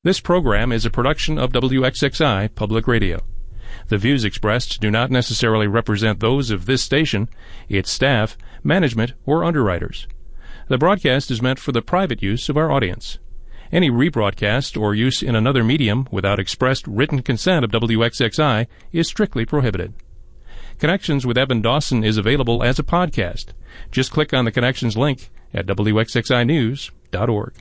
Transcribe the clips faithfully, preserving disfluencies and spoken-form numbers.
This program is a production of W X X I Public Radio. The views expressed do not necessarily represent those of this station, its staff, management, or underwriters. The broadcast is meant for the private use of our audience. Any rebroadcast or use in another medium without expressed written consent of W X X I is strictly prohibited. Connections with Evan Dawson is available as a podcast. Just click on the Connections link at W X X I news dot org.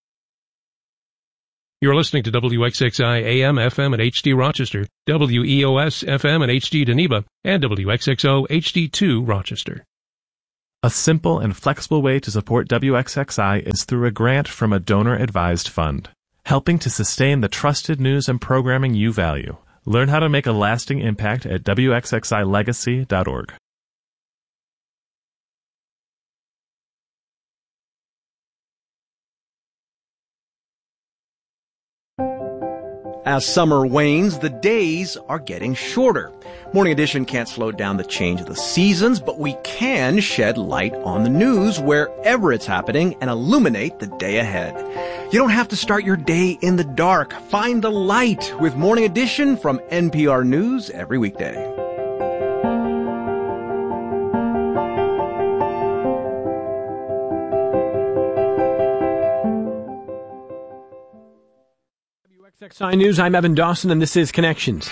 You're listening to W X X I A M, F M, and H D Rochester, W E O S, F M, and H D Geneva, and W X X O H D two Rochester. A simple and flexible way to support W X X I is through a grant from a donor-advised fund, helping to sustain the trusted news and programming you value. Learn how to make a lasting impact at W X X I legacy dot org. As summer wanes, the days are getting shorter. Morning Edition can't slow down the change of the seasons, but we can shed light on the news wherever it's happening and illuminate the day ahead. You don't have to start your day in the dark. Find the light with Morning Edition from N P R News every weekday. W X X I News, I'm Evan Dawson, and this is Connections.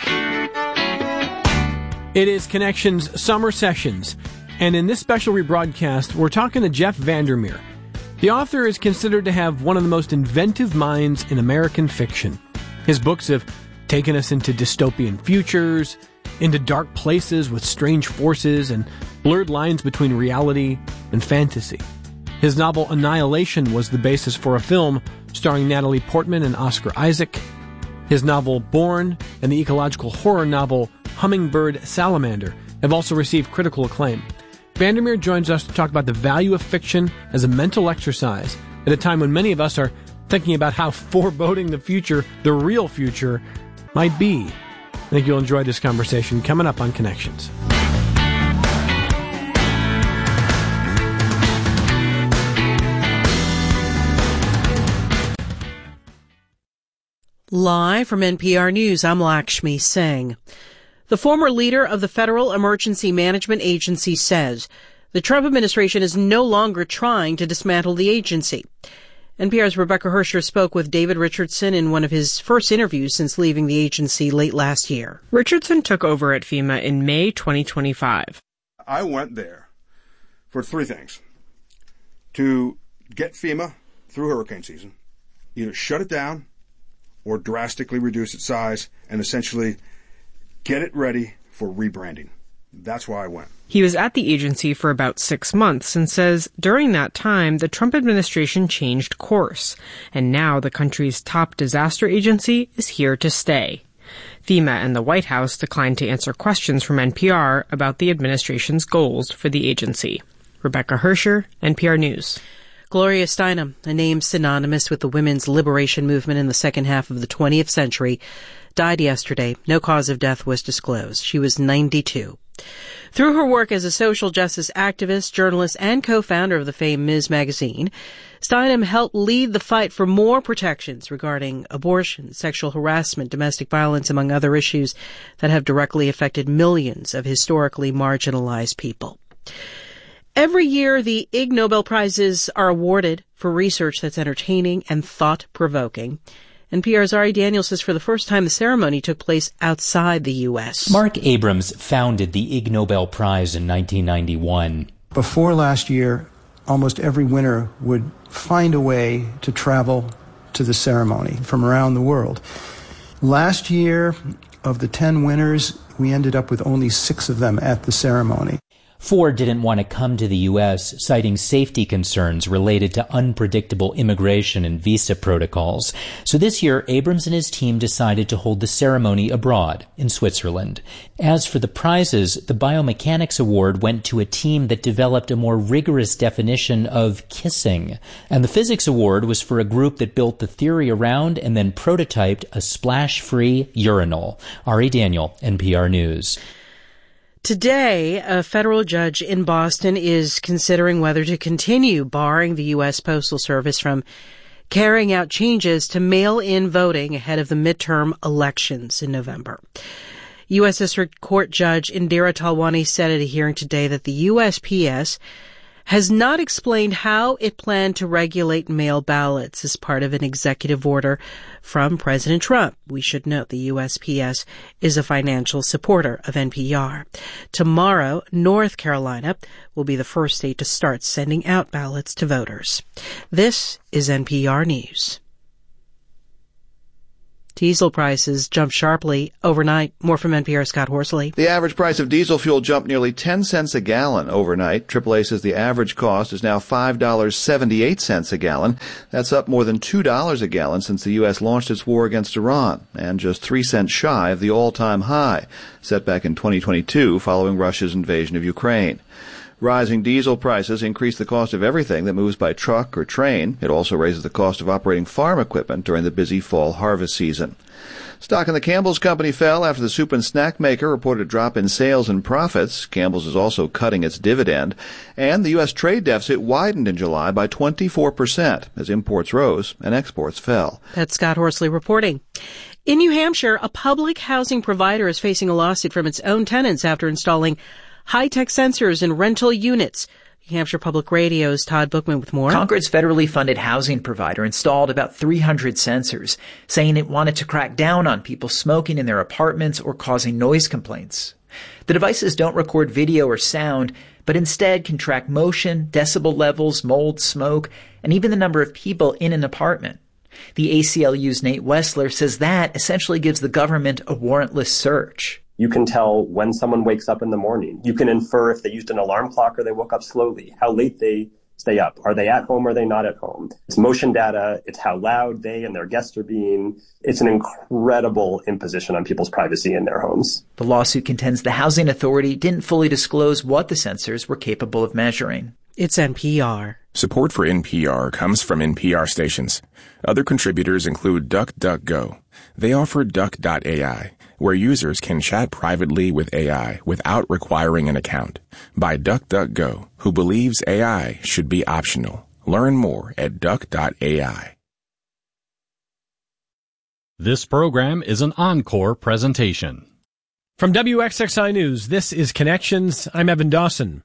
It is Connections Summer Sessions, and in this special rebroadcast, we're talking to Jeff Vandermeer. The author is considered to have one of the most inventive minds in American fiction. His books have taken us into dystopian futures, into dark places with strange forces and blurred lines between reality and fantasy. His novel Annihilation was the basis for a film starring Natalie Portman and Oscar Isaac. His novel Born and the ecological horror novel Hummingbird Salamander have also received critical acclaim. Vandermeer joins us to talk about the value of fiction as a mental exercise at a time when many of us are thinking about how foreboding the future, the real future, might be. I think you'll enjoy this conversation coming up on Connections. Live from N P R News, I'm Lakshmi Singh. The former leader of the Federal Emergency Management Agency says the Trump administration is no longer trying to dismantle the agency. N P R's Rebecca Hersher spoke with David Richardson in one of his first interviews since leaving the agency late last year. Richardson took over at FEMA in May twenty twenty-five. I went there for three things. To get FEMA through hurricane season, either shut it down or drastically reduce its size and essentially get it ready for rebranding. That's why I went. He was at the agency for about six months and says during that time, the Trump administration changed course, and now the country's top disaster agency is here to stay. FEMA and the White House declined to answer questions from N P R about the administration's goals for the agency. Rebecca Hersher, N P R News. Gloria Steinem, a name synonymous with the women's liberation movement in the second half of the twentieth century, died yesterday. No cause of death was disclosed. She was ninety-two. Through her work as a social justice activist, journalist, and co-founder of the famed Miz Magazine, Steinem helped lead the fight for more protections regarding abortion, sexual harassment, domestic violence, among other issues that have directly affected millions of historically marginalized people. Every year, the Ig Nobel Prizes are awarded for research that's entertaining and thought-provoking. N P R's Ari Daniel says for the first time the ceremony took place outside the U S. Mark Abrams founded the Ig Nobel Prize in nineteen ninety-one. Before last year, almost every winner would find a way to travel to the ceremony from around the world. Last year, of the ten winners, we ended up with only six of them at the ceremony. Four didn't want to come to the U S, citing safety concerns related to unpredictable immigration and visa protocols. So this year, Abrams and his team decided to hold the ceremony abroad, in Switzerland. As for the prizes, the Biomechanics Award went to a team that developed a more rigorous definition of kissing. And the Physics Award was for a group that built the theory around and then prototyped a splash-free urinal. Ari Daniel, N P R News. Today, a federal judge in Boston is considering whether to continue barring the U S Postal Service from carrying out changes to mail-in voting ahead of the midterm elections in November. U S District Court Judge Indira Talwani said at a hearing today that the U S P S has not explained how it planned to regulate mail ballots as part of an executive order from President Trump. We should note the U S P S is a financial supporter of N P R. Tomorrow, North Carolina will be the first state to start sending out ballots to voters. This is N P R News. Diesel prices jumped sharply overnight. More from N P R's Scott Horsley. The average price of diesel fuel jumped nearly ten cents a gallon overnight. triple A says the average cost is now five dollars and seventy-eight cents a gallon. That's up more than two dollars a gallon since the U S launched its war against Iran, and just three cents shy of the all-time high set back in twenty twenty-two following Russia's invasion of Ukraine. Rising diesel prices increase the cost of everything that moves by truck or train. It also raises the cost of operating farm equipment during the busy fall harvest season. Stock in the Campbell's Company fell after the soup and snack maker reported a drop in sales and profits. Campbell's is also cutting its dividend. And the U S trade deficit widened in July by twenty-four percent as imports rose and exports fell. That's Scott Horsley reporting. In New Hampshire, a public housing provider is facing a lawsuit from its own tenants after installing high-tech sensors in rental units. New Hampshire Public Radio's Todd Bookman with more. Concord's federally funded housing provider installed about three hundred sensors, saying it wanted to crack down on people smoking in their apartments or causing noise complaints. The devices don't record video or sound, but instead can track motion, decibel levels, mold, smoke, and even the number of people in an apartment. The A C L U's Nate Wessler says that essentially gives the government a warrantless search. You can tell when someone wakes up in the morning. You can infer if they used an alarm clock or they woke up slowly, how late they stay up. Are they at home or are they not at home? It's motion data. It's how loud they and their guests are being. It's an incredible imposition on people's privacy in their homes. The lawsuit contends the Housing Authority didn't fully disclose what the sensors were capable of measuring. It's N P R. Support for N P R comes from N P R stations. Other contributors include DuckDuckGo. They offer Duck dot A I, where users can chat privately with A I without requiring an account, by DuckDuckGo, who believes A I should be optional. Learn more at Duck dot A I. This program is an encore presentation. From W X X I News, this is Connections. I'm Evan Dawson.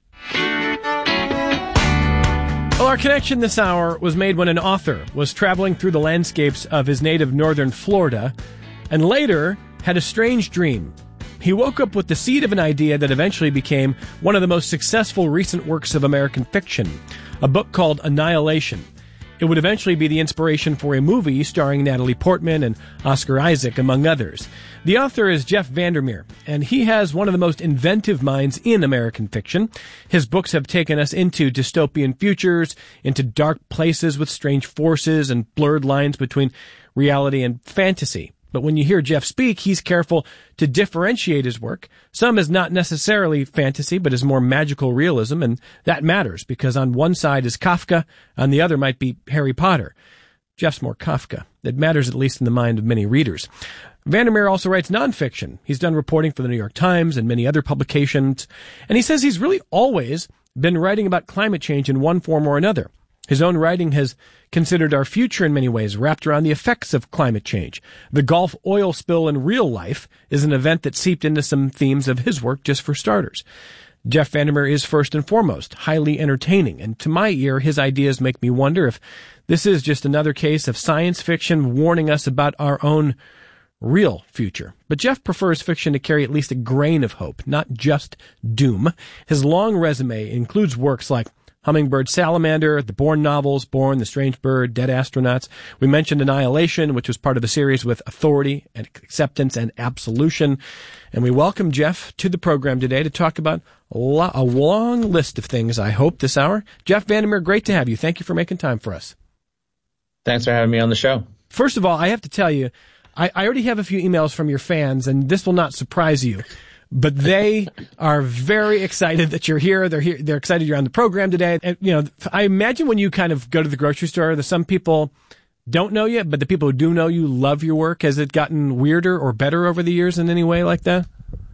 Well, our connection this hour was made when an author was traveling through the landscapes of his native northern Florida and later had a strange dream. He woke up with the seed of an idea that eventually became one of the most successful recent works of American fiction, a book called Annihilation. It would eventually be the inspiration for a movie starring Natalie Portman and Oscar Isaac, among others. The author is Jeff Vandermeer, and he has one of the most inventive minds in American fiction. His books have taken us into dystopian futures, into dark places with strange forces and blurred lines between reality and fantasy. But when you hear Jeff speak, he's careful to differentiate his work. Some is not necessarily fantasy, but is more magical realism, and that matters, because on one side is Kafka, on the other might be Harry Potter. Jeff's more Kafka. It matters at least in the mind of many readers. Vandermeer also writes nonfiction. He's done reporting for the New York Times and many other publications, and he says he's really always been writing about climate change in one form or another. His own writing has considered our future in many ways, wrapped around the effects of climate change. The Gulf oil spill in real life is an event that seeped into some themes of his work, just for starters. Jeff Vandermeer is first and foremost highly entertaining, and to my ear, his ideas make me wonder if this is just another case of science fiction warning us about our own real future. But Jeff prefers fiction to carry at least a grain of hope, not just doom. His long resume includes works like Hummingbird Salamander, the Bourne novels, Bourne, The Strange Bird, Dead Astronauts. We mentioned Annihilation, which was part of a series with Authority and Acceptance and Absolution. And we welcome Jeff to the program today to talk about a, lo- a long list of things, I hope, this hour. Jeff Vandermeer, great to have you. Thank you for making time for us. Thanks for having me on the show. First of all, I have to tell you, I, I already have a few emails from your fans, and this will not surprise you. But they are very excited that you're here. They're here. They're excited you're on the program today. And, you know, I imagine when you kind of go to the grocery store, there's some people don't know you, but the people who do know you love your work. Has it gotten weirder or better over the years in any way like that?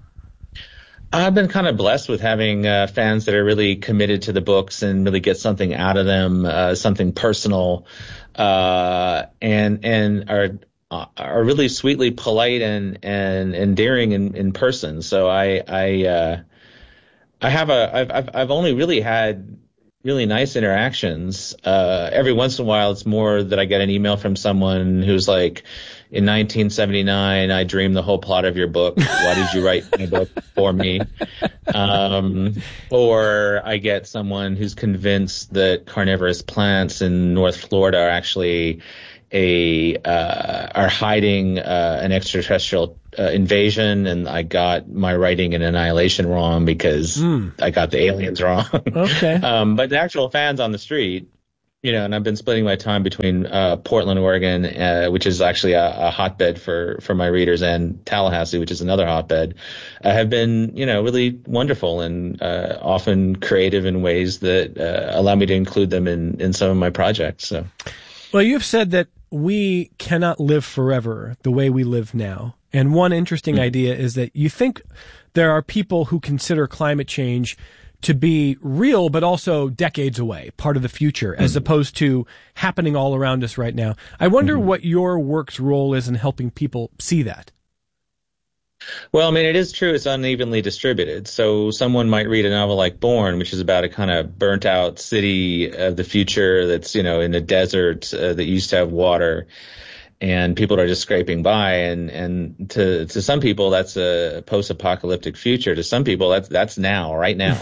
I've been kind of blessed with having uh, fans that are really committed to the books and really get something out of them, uh, something personal. uh, and and are are really sweetly polite and and endearing in, in person. So I I uh, I have a I've I've I've only really had really nice interactions. Uh, every once in a while, it's more that I get an email from someone who's like, in nineteen seventy-nine, I dreamed the whole plot of your book. Why did you write my book for me? Um, or I get someone who's convinced that carnivorous plants in North Florida are actually a uh, are hiding uh, an extraterrestrial uh, invasion, and I got my writing in Annihilation wrong because mm. I got the aliens wrong. Okay. um, but the actual fans on the street, you know, and I've been splitting my time between uh, Portland, Oregon, uh, which is actually a, a hotbed for, for my readers, and Tallahassee, which is another hotbed, uh, have been, you know, really wonderful and uh, often creative in ways that uh, allow me to include them in, in some of my projects. So, well, you've said that we cannot live forever the way we live now. And one interesting mm-hmm. idea is that you think there are people who consider climate change to be real, but also decades away, part of the future, as mm-hmm. opposed to happening all around us right now. I wonder mm-hmm. what your work's role is in helping people see that. Well, I mean, it is true it's unevenly distributed. So someone might read a novel like Born, which is about a kind of burnt out city of the future that's, you know, in a desert uh, that used to have water, and people are just scraping by. And, and to, to some people, that's a post-apocalyptic future. To some people, that's, that's now, right now.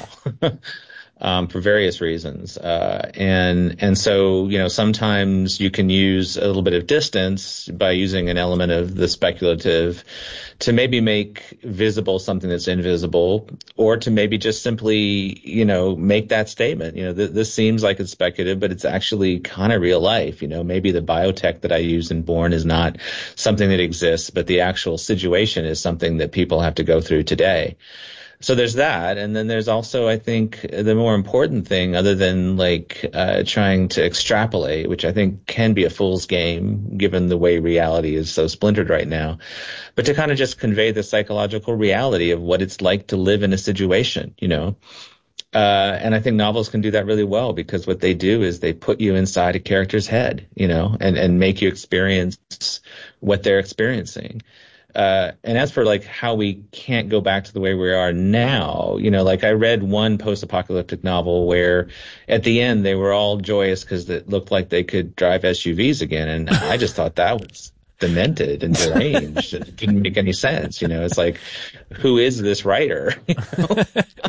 Um, for various reasons. Uh, and, and so, you know, sometimes you can use a little bit of distance by using an element of the speculative to maybe make visible something that's invisible, or to maybe just simply, you know, make that statement. You know, th- this seems like it's speculative, but it's actually kind of real life. You know, maybe the biotech that I use in Born is not something that exists, but the actual situation is something that people have to go through today. So there's that. And then there's also, I think, the more important thing, other than like uh, trying to extrapolate, which I think can be a fool's game given the way reality is so splintered right now, but to kind of just convey the psychological reality of what it's like to live in a situation, you know. Uh, and I think novels can do that really well, because what they do is they put you inside a character's head, you know, and, and make you experience what they're experiencing. Uh, and as for like how we can't go back to the way we are now, you know, like I read one post-apocalyptic novel where at the end they were all joyous because it looked like they could drive S U Vs again. And I just thought that was demented and deranged. It didn't make any sense. You know, it's like, who is this writer? You know?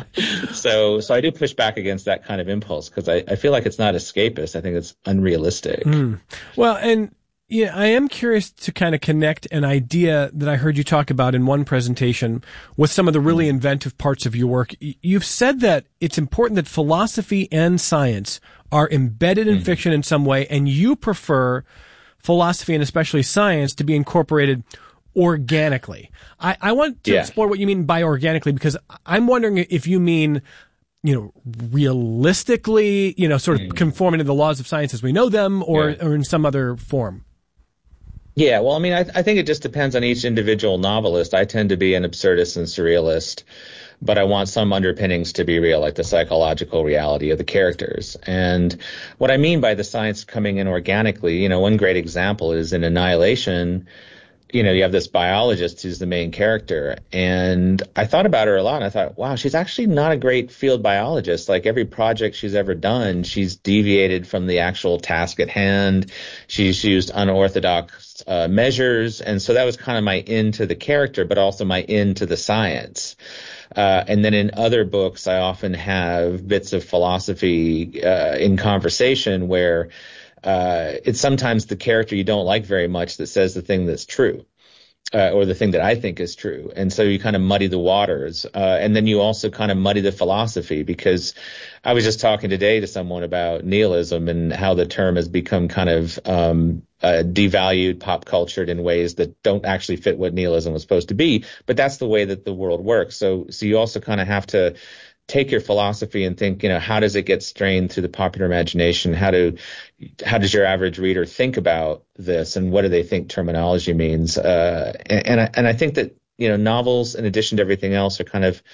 so, so I do push back against that kind of impulse, because I, I feel like it's not escapist. I think it's unrealistic. Mm. Well, and yeah, I am curious to kind of connect an idea that I heard you talk about in one presentation with some of the really inventive parts of your work. You've said that it's important that philosophy and science are embedded in mm-hmm. fiction in some way, and you prefer philosophy and especially science to be incorporated organically. I, I want to yeah. explore what you mean by organically, because I'm wondering if you mean, you know, realistically, you know, sort of mm. conforming to the laws of science as we know them, or, yeah. or in some other form. Yeah, well, I mean, I, I think it just depends on each individual novelist. I tend to be an absurdist and surrealist, but I want some underpinnings to be real, like the psychological reality of the characters. And what I mean by the science coming in organically, you know, one great example is in Annihilation. You know, you have this biologist who's the main character, and I thought about her a lot, and I thought, wow, she's actually not a great field biologist. Like, every project she's ever done, she's deviated from the actual task at hand. She's used unorthodox uh, measures, and so that was kind of my in to the character, but also my in to the science. Uh, and then in other books, I often have bits of philosophy uh, in conversation where Uh, it's sometimes the character you don't like very much that says the thing that's true, uh, or the thing that I think is true. And so you kind of muddy the waters. Uh, and then you also kind of muddy the philosophy, because I was just talking today to someone about nihilism and how the term has become kind of um, uh, devalued, pop cultured in ways that don't actually fit what nihilism was supposed to be. But that's the way that the world works. So, so you also kind of have to take your philosophy and think, you know, how does it get strained through the popular imagination? How do, how does your average reader think about this, and what do they think terminology means? Uh, and, and I, and I think that, you know, novels, in addition to everything else, are kind of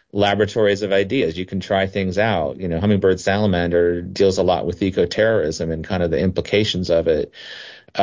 laboratories of ideas. You can try things out. You know, Hummingbird Salamander deals a lot with eco-terrorism and kind of the implications of it. Uh,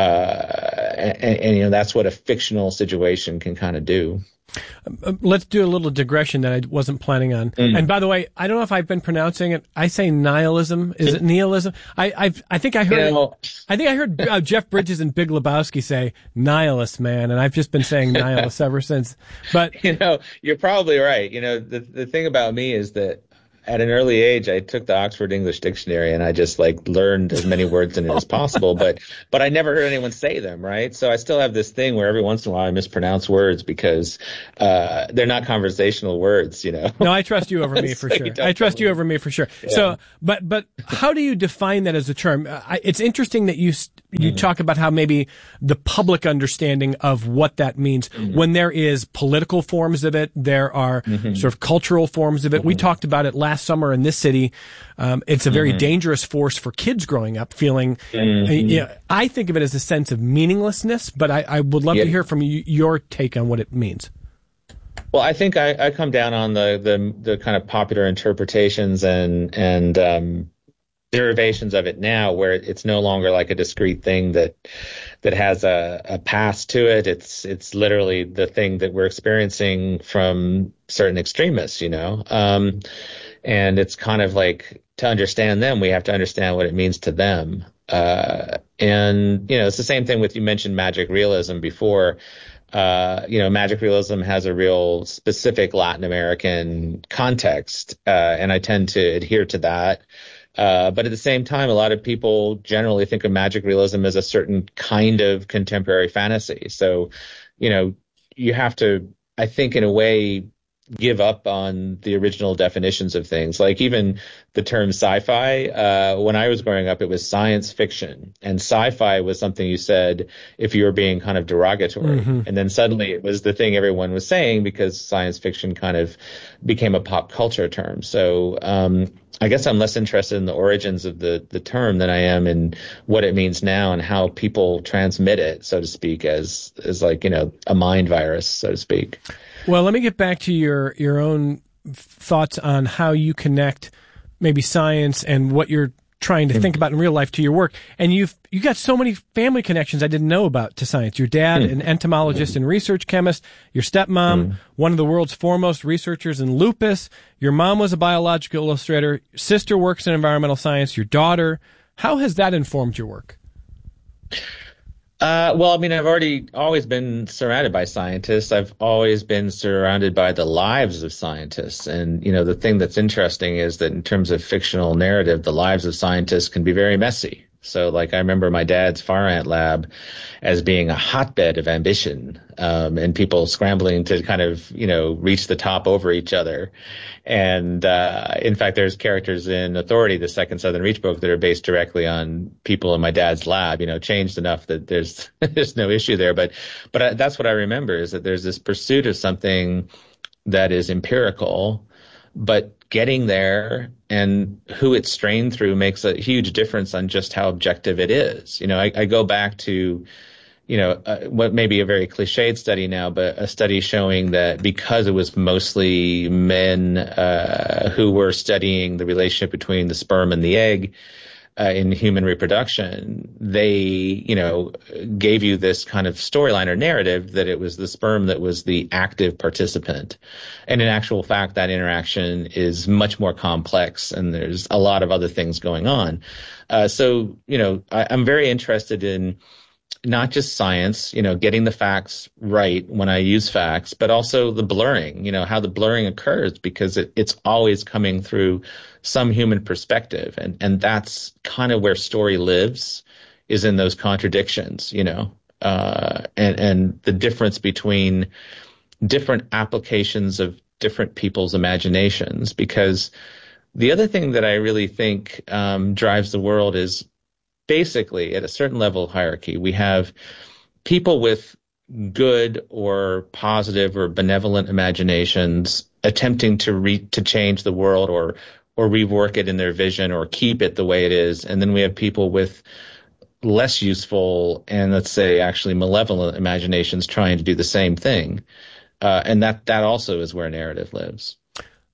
and, and, you know, that's what a fictional situation can kind of do. Uh, let's do a little digression that I wasn't planning on. Mm. And by the way, I don't know if I've been pronouncing it. I say nihilism. Is it nihilism? I I've, I think I heard. You know, I think I heard uh, Jeff Bridges and Big Lebowski say nihilist, man, and I've just been saying nihilist ever since. But you know, you're probably right. You know, the the thing about me is that at an early age, I took the Oxford English Dictionary and I just like learned as many words in it as possible, but, but I never heard anyone say them, right? So I still have this thing where every once in a while I mispronounce words because, uh, they're not conversational words, you know? No, I trust you over me for so sure. I trust you over me for sure. Yeah. So, but, but how do you define that as a term? I, it's interesting that you, you mm-hmm. talk about how maybe the public understanding of what that means mm-hmm. when there is political forms of it, there are mm-hmm. sort of cultural forms of it. Mm-hmm. We talked about it last summer in this city. Um, it's a very mm-hmm. dangerous force for kids growing up feeling, mm-hmm. uh, you know, I think of it as a sense of meaninglessness, but I, I would love yep. to hear from you, your take on what it means. Well, I think I, I come down on the, the, the kind of popular interpretations and, and, um, derivations of it now where it's no longer like a discrete thing that, that has a, a past to it. It's, it's literally the thing that we're experiencing from certain extremists, you know? Um, And it's kind of like to understand them, we have to understand what it means to them. Uh, and, you know, it's the same thing with, you mentioned magic realism before. Uh, you know, magic realism has a real specific Latin American context, uh, and I tend to adhere to that. Uh, but at the same time, a lot of people generally think of magic realism as a certain kind of contemporary fantasy. So, you know, you have to, I think, in a way, give up on the original definitions of things. Like even the term sci-fi, uh, when I was growing up, it was science fiction, and sci-fi was something you said if you were being kind of derogatory. Mm-hmm. And then suddenly it was the thing everyone was saying because science fiction kind of became a pop culture term. So, um, I guess I'm less interested in the origins of the, the term than I am in what it means now and how people transmit it, so to speak, as, as like, you know, a mind virus, so to speak. Well, let me get back to your, your own thoughts on how you connect maybe science and what you're trying to mm. think about in real life to your work. And you've you got so many family connections I didn't know about to science. Your dad, mm. an entomologist and research chemist. Your stepmom, mm. one of the world's foremost researchers in lupus. Your mom was a biological illustrator. Your sister works in environmental science. Your daughter. How has that informed your work? Uh, well, I mean, I've already always been surrounded by scientists. I've always been surrounded by the lives of scientists. And, you know, the thing that's interesting is that in terms of fictional narrative, the lives of scientists can be very messy. So, like, I remember my dad's fire ant lab as being a hotbed of ambition, um, and people scrambling to kind of, you know, reach the top over each other. And, uh, in fact, there's characters in Authority, the second Southern Reach book, that are based directly on people in my dad's lab, you know, changed enough that there's, there's no issue there. But, but I, that's what I remember, is that there's this pursuit of something that is empirical, but getting there and who it's strained through makes a huge difference on just how objective it is. You know, I, I go back to, you know, uh, what may be a very cliched study now, but a study showing that because it was mostly men uh, who were studying the relationship between the sperm and the egg uh, in human reproduction, they, you know, gave you this kind of storyline or narrative that it was the sperm that was the active participant. And in actual fact, that interaction is much more complex, and there's a lot of other things going on. Uh, so, you know, I, I'm very interested in not just science, you know, getting the facts right when I use facts, but also the blurring, you know, how the blurring occurs, because it, it's always coming through some human perspective. And, and that's kind of where story lives, is in those contradictions, you know, uh, and, and the difference between different applications of different people's imaginations. Because the other thing that I really think um, drives the world is, basically, at a certain level of hierarchy, we have people with good or positive or benevolent imaginations attempting to re- to change the world or or rework it in their vision or keep it the way it is. And then we have people with less useful and, let's say, actually malevolent imaginations trying to do the same thing. Uh, and that, that also is where narrative lives.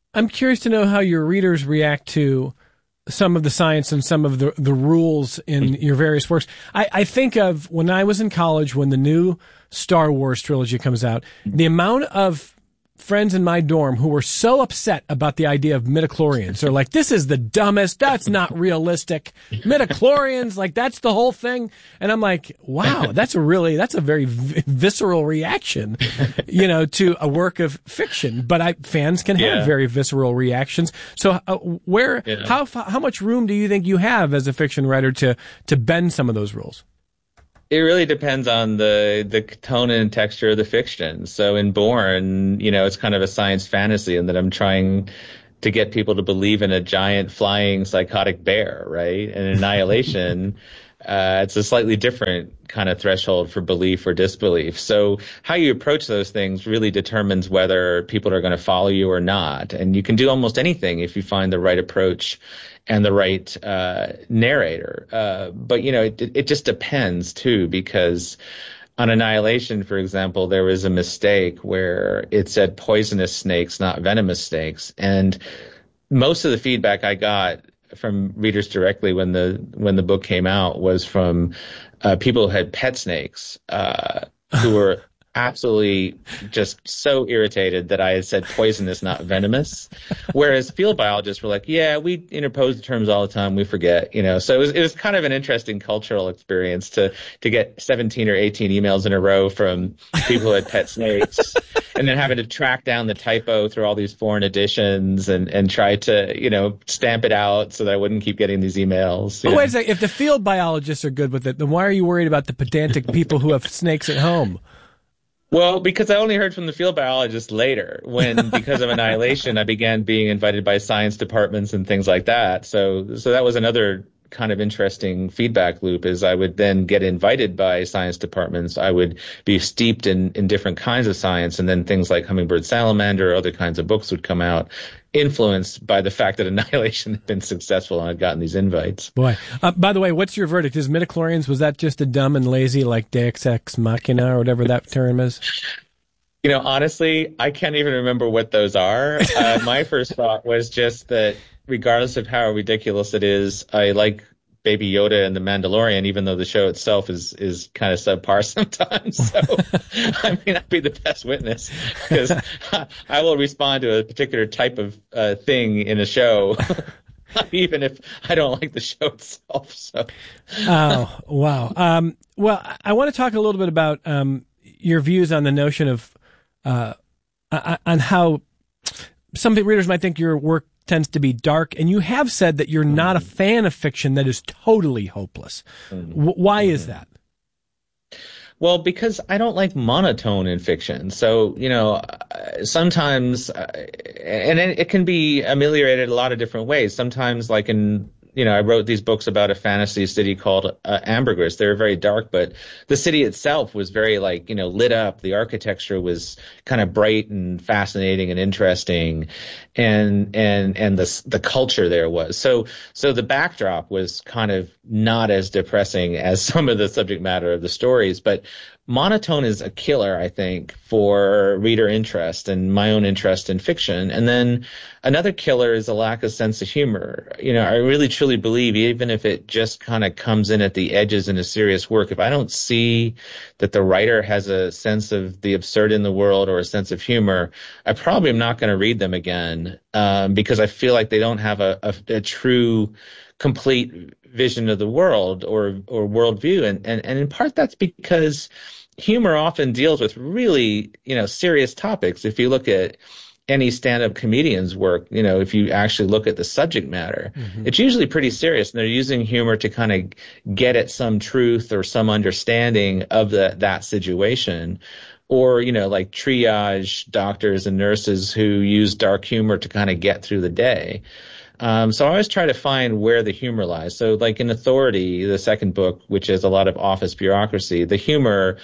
I'm curious to know how your readers react to some of the science and some of the, the rules in your various works. I, I think of when I was in college, when the new Star Wars trilogy comes out, the amount of friends in my dorm who were so upset about the idea of midichlorians. They're like, this is the dumbest. That's not realistic. Midichlorians, like that's the whole thing. And I'm like, wow, that's a really, that's a very v- visceral reaction, you know, to a work of fiction. But I, fans can have Yeah. very visceral reactions. So uh, where, Yeah. how, how much room do you think you have as a fiction writer to, to bend some of those rules? It really depends on the the tone and texture of the fiction. So in Born, you know, it's kind of a science fantasy, and that I'm trying to get people to believe in a giant flying psychotic bear, right? And in Annihilation, uh, it's a slightly different kind of threshold for belief or disbelief. So how you approach those things really determines whether people are going to follow you or not. And you can do almost anything if you find the right approach and the right uh, narrator. Uh, but, you know, it, it just depends, too, because on Annihilation, for example, there was a mistake where it said poisonous snakes, not venomous snakes. And most of the feedback I got from readers directly when the when the book came out was from uh, people who had pet snakes uh, who were absolutely just so irritated that I had said poisonous, not venomous. Whereas field biologists were like, yeah, we interpose the terms all the time. We forget, you know. So it was it was kind of an interesting cultural experience to to get seventeen or eighteen emails in a row from people who had pet snakes, and then having to track down the typo through all these foreign editions and and try to, you know, stamp it out so that I wouldn't keep getting these emails. But wait a second, if the field biologists are good with it, then why are you worried about the pedantic people who have snakes at home? Well, because I only heard from the field biologists later, when, because of Annihilation, I began being invited by science departments and things like that. So, so that was another kind of interesting feedback loop, is I would then get invited by science departments. I would be steeped in, in different kinds of science, and then things like Hummingbird Salamander or other kinds of books would come out, influenced by the fact that Annihilation had been successful and I'd gotten these invites. Boy. Uh, by the way, what's your verdict? Is midichlorians, was that just a dumb and lazy, like Deus Ex Machina or whatever that term is? You know, honestly, I can't even remember what those are. Uh, my first thought was just that regardless of how ridiculous it is, I like Baby Yoda and The Mandalorian, even though the show itself is, is kind of subpar sometimes. So, I mean, I'd be the best witness, because I will respond to a particular type of uh, thing in a show, even if I don't like the show itself. So, oh, wow. Um, well, I want to talk a little bit about um, your views on the notion of uh, on how some readers might think your work tends to be dark, and you have said that you're not a fan of fiction that is totally hopeless. W- why is that? Well, because I don't like monotone in fiction. So, you know, sometimes, uh, and it, it can be ameliorated a lot of different ways. Sometimes, like in, you know, I wrote these books about a fantasy city called uh, Ambergris. They were very dark, but the city itself was very, like, you know, lit up. The architecture was kind of bright and fascinating and interesting, and and and the the culture there was. So so the backdrop was kind of not as depressing as some of the subject matter of the stories, but monotone is a killer, I think, for reader interest and my own interest in fiction. And then another killer is a lack of sense of humor. You know, I really truly believe, even if it just kind of comes in at the edges in a serious work, if I don't see that the writer has a sense of the absurd in the world or a sense of humor, I probably am not going to read them again, um, because I feel like they don't have a, a, a true, complete vision of the world or or worldview. And, and, and in part that's because humor often deals with really, you know, serious topics. If you look at any stand-up comedian's work, you know, if you actually look at the subject matter, mm-hmm. it's usually pretty serious, and they're using humor to kind of get at some truth or some understanding of the, that situation. Or, you know, like triage doctors and nurses who use dark humor to kind of get through the day. Um, so I always try to find where the humor lies. So like in Authority, the second book, which is a lot of office bureaucracy, the humor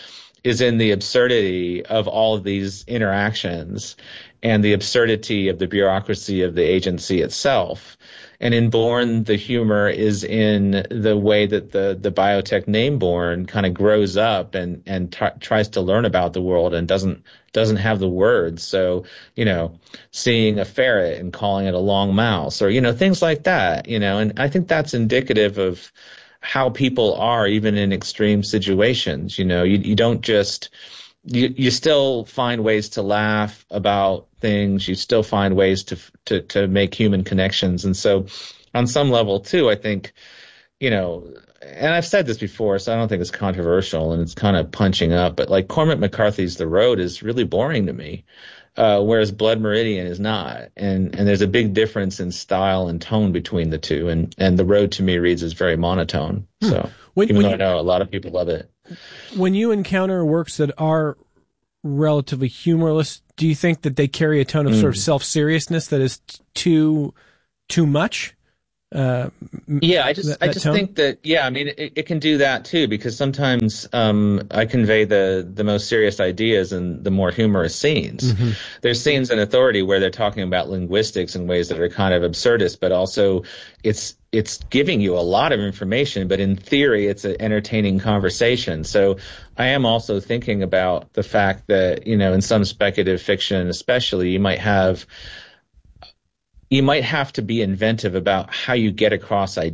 is in the absurdity of all of these interactions and the absurdity of the bureaucracy of the agency itself. And in Bourne, the humor is in the way that the, the biotech name Bourne kind of grows up and, and t- tries to learn about the world and doesn't doesn't have the words. So, you know, seeing a ferret and calling it a long mouse, or, you know, things like that, you know, and I think that's indicative of how people are even in extreme situations. You know, you, you don't just, you, you still find ways to laugh about things. You still find ways to, to, to make human connections. And so on some level too, I think, you know, and I've said this before, so I don't think it's controversial and it's kind of punching up, but like Cormac McCarthy's The Road is really boring to me. Uh, whereas Blood Meridian is not. And, and there's a big difference in style and tone between the two. And, and The Road to me reads as very monotone. Hmm. So when, even when though you, I know a lot of people love it. When you encounter works that are relatively humorless, do you think that they carry a tone of mm. sort of self-seriousness that is t- too, too much? Uh, yeah, I just, that, I just tone? think that, yeah, I mean, it, it can do that too, because sometimes, um, I convey the, the most serious ideas in the more humorous scenes. Mm-hmm. There's scenes in Authority where they're talking about linguistics in ways that are kind of absurdist, but also it's, it's giving you a lot of information, but in theory, it's an entertaining conversation. So I am also thinking about the fact that, you know, in some speculative fiction, especially, you might have, you might have to be inventive about how you get across ideas.